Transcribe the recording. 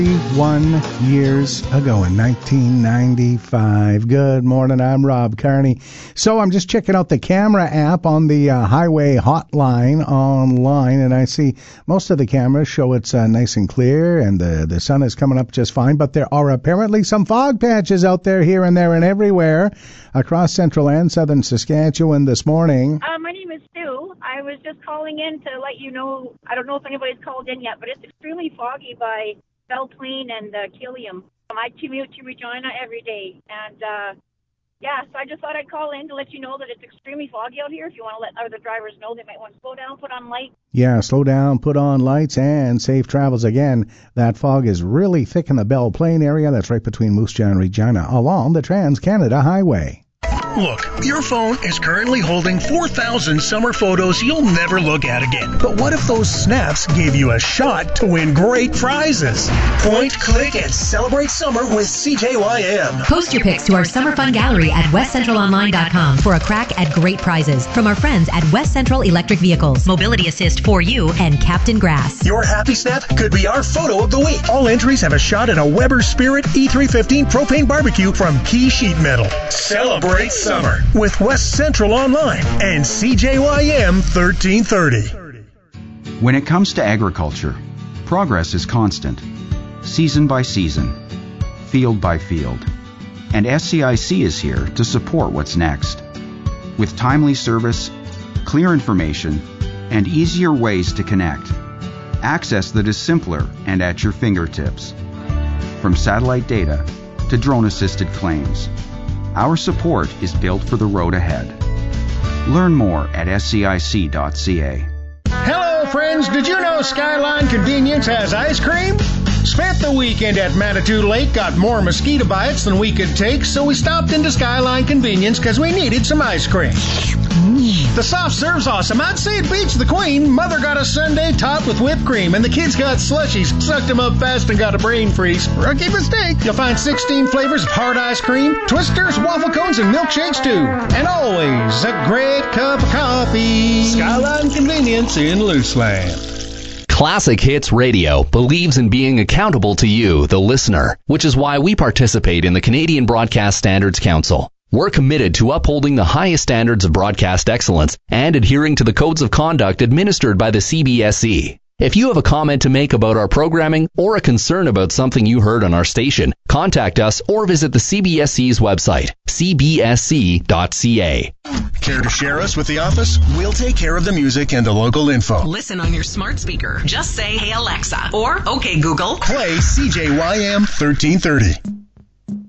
1 years ago in 1995. Good morning, I'm Rob Carney. So I'm just checking out the camera app on the highway hotline online, and I see most of the cameras show it's nice and clear, and the sun is coming up just fine, but there are apparently some fog patches out there here and there and everywhere across central and southern Saskatchewan this morning. My name is Sue. I was just calling in to let you know, I don't know if anybody's called in yet, but it's extremely foggy by Belle Plaine and Killiam. I commute to Regina every day, and so I just thought I'd call in to let you know that it's extremely foggy out here. If you want to let other drivers know, they might want to slow down, put on lights. Yeah, slow down, put on lights, and safe travels. Again, that fog is really thick in the Belle Plaine area. That's right between Moose Jaw and Regina along the Trans-Canada Highway. Look, your phone is currently holding 4,000 summer photos you'll never look at again. But what if those snaps gave you a shot to win great prizes? Point, click, and celebrate summer with CJYM. Post your pics to our Summer Fun Gallery at westcentralonline.com for a crack at great prizes from our friends at West Central Electric Vehicles, Mobility Assist for You, and Captain Grass. Your happy snap could be our photo of the week. All entries have a shot at a Weber Spirit E315 propane barbecue from Key Sheet Metal. Celebrate summer with West Central Online and CJYM 1330. When it comes to agriculture, progress is constant, season by season, field by field, and SCIC is here to support what's next. With timely service, clear information, and easier ways to connect, access that is simpler and at your fingertips. From satellite data to drone-assisted claims, our support is built for the road ahead. Learn more at scic.ca. Hello, friends. Did you know Skyline Convenience has ice cream? Spent the weekend at Manitou Lake, got more mosquito bites than we could take, so we stopped into Skyline Convenience because we needed some ice cream. The soft serve's awesome. I'd say it beats the Queen. Mother got a sundae topped with whipped cream, and the kids got slushies, sucked them up fast, and got a brain freeze. Rookie mistake. You'll find 16 flavors of hard ice cream, twisters, waffle cones, and milkshakes too. And always a great cup of coffee. Skyline Convenience in Luceland. Classic Hits Radio believes in being accountable to you, the listener, which is why we participate in the Canadian Broadcast Standards Council. We're committed to upholding the highest standards of broadcast excellence and adhering to the codes of conduct administered by the CBSC. If you have a comment to make about our programming or a concern about something you heard on our station, contact us or visit the CBSC's website, cbsc.ca. Care to share us with the office? We'll take care of the music and the local info. Listen on your smart speaker. Just say, "Hey Alexa," or "Okay Google." Play CJYM 1330.